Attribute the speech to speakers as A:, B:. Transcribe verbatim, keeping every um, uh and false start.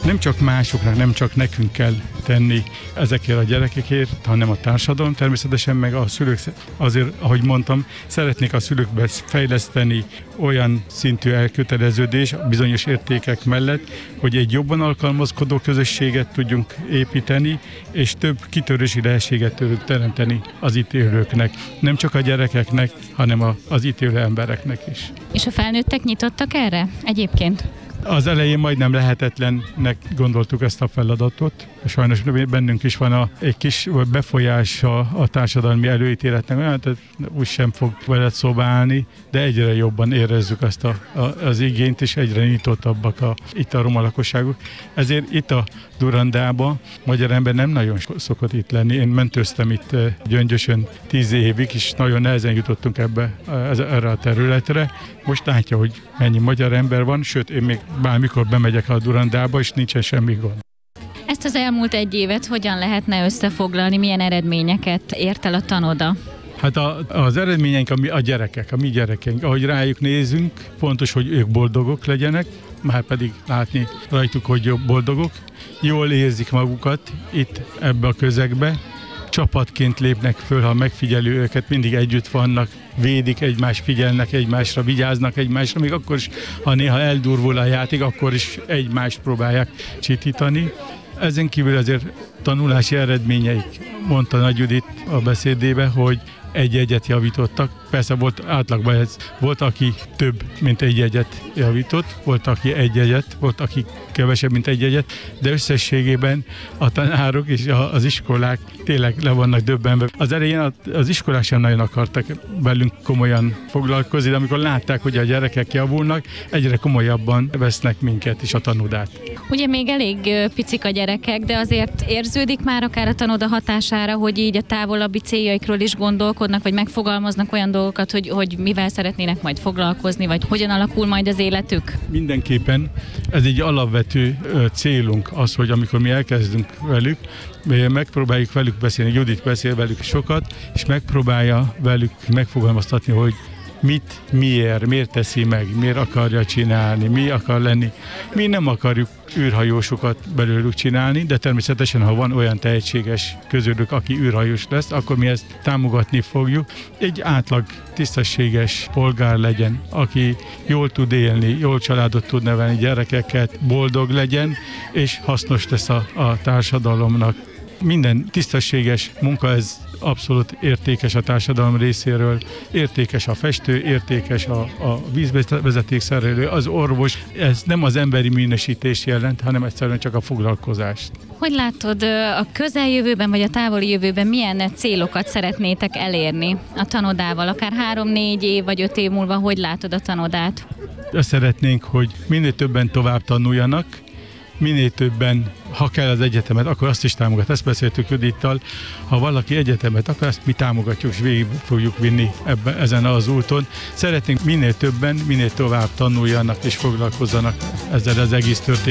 A: Nem csak másoknak, nem csak nekünk kell tenni ezekért a gyerekekért, hanem a társadalom, természetesen meg a szülők, azért, ahogy mondtam, szeretnék a szülőkbe fejleszteni olyan szintű elköteleződés bizonyos értékek mellett, hogy egy jobban alkalmazkodó közösséget tudjunk építeni, és több kitörési lehetőséget tudunk teremteni az itt élőknek. Nem csak a gyerekeknek, hanem a, az itt élő embereknek is.
B: És a felnőttek nyitottak erre egyébként?
A: Az elején majdnem lehetetlennek gondoltuk ezt a feladatot. Sajnos bennünk is van a, egy kis befolyása a társadalmi előítéletnek, olyan, tehát úgy sem fog veled szóba állni, de egyre jobban érezzük azt a, a, az igényt, és egyre nyitottabbak a, itt a roma lakosságok. Ezért itt a Durandában magyar ember nem nagyon szokott itt lenni. Én mentőztem itt Gyöngyösön tíz évig, és nagyon nehezen jutottunk ebbe, erre a területre. Most látja, hogy mennyi magyar ember van, sőt, én még bármikor bemegyek a Durandába, és nincsen semmi gond.
B: Ezt az elmúlt egy évet hogyan lehetne összefoglalni, milyen eredményeket ért el a tanoda?
A: Hát a, az eredményeink a, mi, a gyerekek, a mi gyerekeink. Ahogy rájuk nézünk, fontos, hogy ők boldogok legyenek, már pedig látni rajtuk, hogy boldogok, jól érzik magukat itt ebbe a közegbe, csapatként lépnek föl, ha megfigyelő őket, mindig együtt vannak, védik egymást, figyelnek egymásra, vigyáznak egymásra, még akkor is, ha néha eldurvul a játék, akkor is egymást próbálják csitítani. Ezen kívül azért tanulási eredményeik, mondta Nagy Judit a beszédébe, hogy egy jegyet javítottak. Persze volt átlagban ez, volt, aki több, mint egy jegyet javított, volt, aki egy jegyet, volt, aki kevesebb, mint egy jegyet, de összességében a tanárok és az iskolák tényleg le vannak döbbenve. Az elején az iskolák sem nagyon akartak velünk komolyan foglalkozni, de amikor látták, hogy a gyerekek javulnak, egyre komolyabban vesznek minket és a tanodát.
B: Ugye még elég picik a gyerekek, de azért érződik már akár a tanoda hatására, hogy így a távolabbi céljaikról is gondolkodnak, vagy megfogalmaznak olyan dolgokat, hogy, hogy mivel szeretnének majd foglalkozni, vagy hogyan alakul majd az életük?
A: Mindenképpen ez egy alapvető célunk az, hogy amikor mi elkezdünk velük, megpróbáljuk velük beszélni, Judit beszél velük sokat, és megpróbálja velük megfogalmaztatni, hogy mit, miért, miért teszi meg, miért akarja csinálni, mi akar lenni. Mi nem akarjuk űrhajósokat belőlük csinálni, de természetesen, ha van olyan tehetséges közülük, aki űrhajós lesz, akkor mi ezt támogatni fogjuk. Egy átlag tisztességes polgár legyen, aki jól tud élni, jól családot tud nevelni, gyerekeket, boldog legyen, és hasznos lesz a, a társadalomnak. Minden tisztességes munka, ez abszolút értékes a társadalom részéről, értékes a festő, értékes a, a vízvezetékszerelő, az orvos, ez nem az emberi minősítés jelent, hanem egyszerűen csak a foglalkozást.
B: Hogy látod, a közeljövőben vagy a távoli jövőben milyen célokat szeretnétek elérni a tanodával? Akár három-négy év vagy öt év múlva, hogy látod a tanodát?
A: Azt szeretnénk, hogy minél többen tovább tanuljanak, minél többen, ha kell az egyetemet, akkor azt is támogat. Ezt beszéltük Judittal, ha valaki egyetemet akar, azt mi támogatjuk, és végig fogjuk vinni ebben, ezen az úton. Szeretnénk minél többen, minél tovább tanuljanak és foglalkozzanak ezzel az egész történetet.